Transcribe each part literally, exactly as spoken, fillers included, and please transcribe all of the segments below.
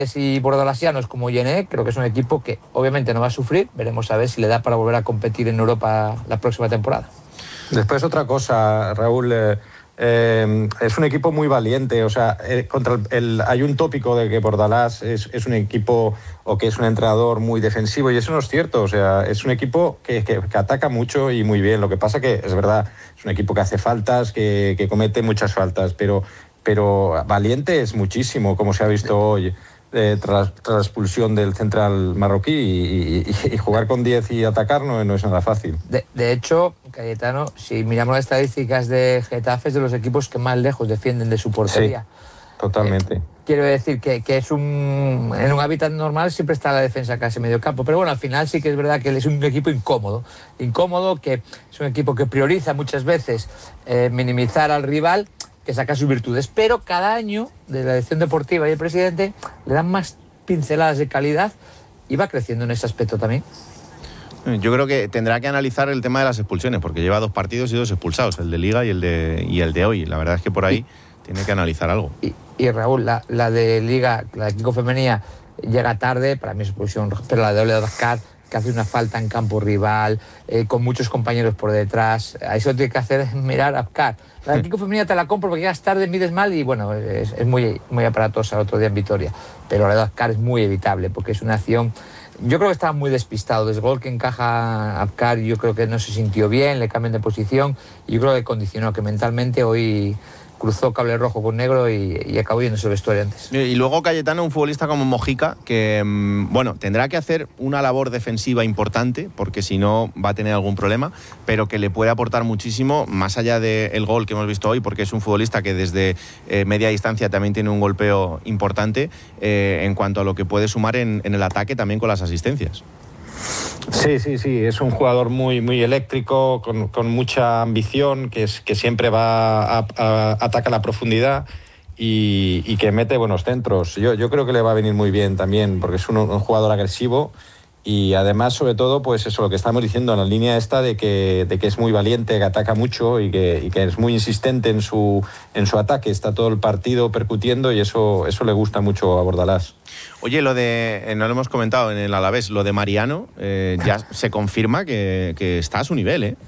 y bordalasianos como Yené, creo que es un equipo que obviamente no va a sufrir. Veremos a ver si le da para volver a competir en Europa la próxima temporada. Después otra cosa, Raúl, eh, eh, es un equipo muy valiente, o sea, eh, contra el, el, hay un tópico de que Bordalás es, es un equipo o que es un entrenador muy defensivo, y eso no es cierto, o sea, es un equipo que, que, que ataca mucho y muy bien. Lo que pasa que es verdad, es un equipo que hace faltas, que, que comete muchas faltas, pero, pero valiente es muchísimo, como se ha visto hoy. Eh, tras, tras la expulsión del central marroquí, y, y, y jugar con diez y atacar no, no es nada fácil. De, de hecho, Cayetano, si miramos las estadísticas de Getafe, es de los equipos que más lejos defienden de su portería. Sí, totalmente. Eh, quiero decir que, que es un, en un hábitat normal siempre está la defensa casi medio campo, pero bueno, al final sí que es verdad que es un equipo incómodo, incómodo, que es un equipo que prioriza muchas veces eh, minimizar al rival, que saca sus virtudes, pero cada año de la dirección deportiva y el presidente le dan más pinceladas de calidad y va creciendo en ese aspecto también. Yo creo que tendrá que analizar el tema de las expulsiones, porque lleva dos partidos y dos expulsados, el de Liga y el de, y el de hoy. La verdad es que por ahí y, tiene que analizar algo. Y, y Raúl, la, la de Liga, la de Kiko Femenía, llega tarde, para mí es expulsión, pero la de Ole Oscar, que hace una falta en campo rival, eh, con muchos compañeros por detrás, a eso tiene que hacer es mirar a Apcar. La de Kiko Femenía te la compro porque llegas tarde, mides mal y bueno, es, es muy, muy aparatosa el otro día en Vitoria, pero la de Apcar es muy evitable porque es una acción. Yo creo que estaba muy despistado. Desde el gol que encaja Apcar, yo creo que no se sintió bien, le cambian de posición y yo creo que condicionó que mentalmente hoy cruzó cable rojo con negro y, y acabó yéndose el vestuario antes. Y luego Cayetano, un futbolista como Mojica, que bueno, tendrá que hacer una labor defensiva importante, porque si no va a tener algún problema, pero que le puede aportar muchísimo, más allá del gol que hemos visto hoy, porque es un futbolista que desde eh, media distancia también tiene un golpeo importante eh, en cuanto a lo que puede sumar en, en el ataque, también con las asistencias. Sí, sí, sí, es un jugador muy, muy eléctrico, con, con mucha ambición, que, es, que siempre va a, a, ataca la profundidad y, y que mete buenos centros. Yo, yo creo que le va a venir muy bien también, porque es un, un jugador agresivo y además, sobre todo, pues eso, lo que estamos diciendo en la línea esta de que, de que es muy valiente, que ataca mucho y que, y que es muy insistente en su, en su ataque, está todo el partido percutiendo y eso, eso le gusta mucho a Bordalás. Oye, lo de, eh, no lo hemos comentado en el Alavés, lo de Mariano, eh, ya se confirma que, que está a su nivel, ¿eh?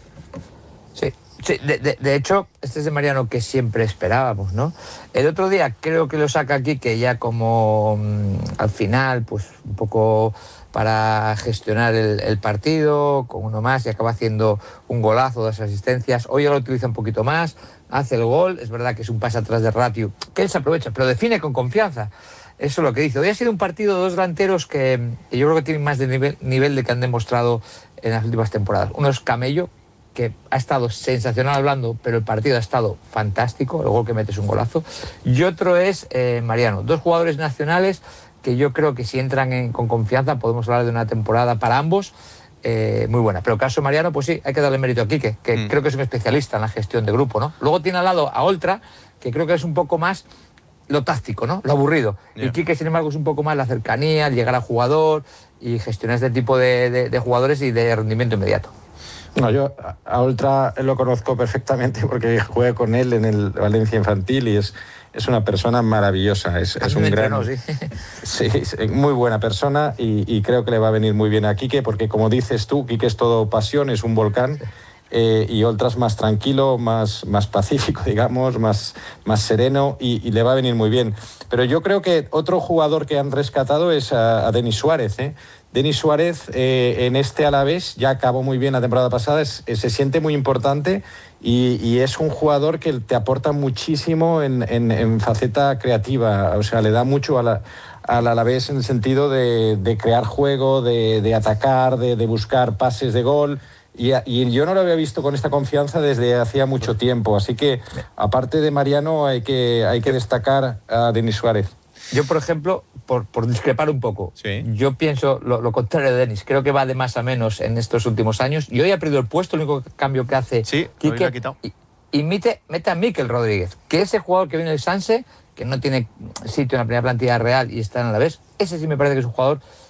Sí, sí de, de, de hecho, este es de Mariano que siempre esperábamos, ¿no? El otro día creo que lo saca aquí, que ya como mmm, al final, pues un poco para gestionar el, el partido, con uno más, y acaba haciendo un golazo, dos asistencias. Hoy ya lo utiliza un poquito más, hace el gol, es verdad que es un pase atrás de Ratio, que él se aprovecha, pero define con confianza. Eso es lo que dice. Hoy ha sido un partido de dos delanteros que, que yo creo que tienen más de nivel, nivel de que han demostrado en las últimas temporadas. Uno es Camello, que ha estado sensacional hablando, pero el partido ha estado fantástico, el gol que mete es un golazo. Y otro es eh, Mariano. Dos jugadores nacionales que yo creo que si entran en, con confianza podemos hablar de una temporada para ambos eh, muy buena. Pero el caso Mariano, pues sí, hay que darle mérito a Quique, que mm. creo que es un especialista en la gestión de grupo, ¿no? Luego tiene al lado a Oltra, que creo que es un poco más lo táctico, ¿no? Lo aburrido. Yeah. Y Quique, sin embargo, es un poco más la cercanía, el llegar al jugador y gestionar este tipo de, de, de jugadores y de rendimiento inmediato. No, yo a Oltra lo conozco perfectamente porque jugué con él en el Valencia Infantil y es, es una persona maravillosa. Es, es un gran... Entrenó, sí. Sí, muy buena persona y, y creo que le va a venir muy bien a Quique porque, como dices tú, Quique es todo pasión, es un volcán. Sí. Eh, y Oltra es más tranquilo, más, más pacífico, digamos, más, más sereno y, y le va a venir muy bien. Pero yo creo que otro jugador que han rescatado es a, a Denis Suárez, ¿eh? Denis Suárez eh, en este Alavés ya acabó muy bien la temporada pasada, es, es, se siente muy importante y, y es un jugador que te aporta muchísimo en, en, en faceta creativa, o sea, le da mucho a la, al Alavés en el sentido de, de crear juego, de, de atacar, de, de buscar pases de gol. Y, y yo no lo había visto con esta confianza desde hacía mucho tiempo, así que aparte de Mariano hay que, hay que destacar a Denis Suárez. Yo, por ejemplo, por, por discrepar un poco, sí. yo pienso lo, lo contrario de Denis. Creo que va de más a menos en estos últimos años y hoy ha perdido el puesto, el único cambio que hace sí, Quique, ha quitado. y, y mete, mete a Mikel Rodríguez, que ese jugador que viene del Sanse, que no tiene sitio en la primera plantilla real y está en Alavés, ese sí me parece que es un jugador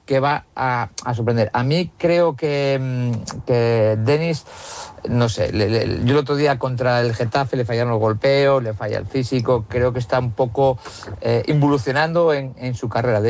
que va a, a sorprender. A mí creo que, que Denis, no sé, le, le, yo el otro día contra el Getafe le fallaron los golpeos, le falla el físico, creo que está un poco eh, involucionando en, en su carrera.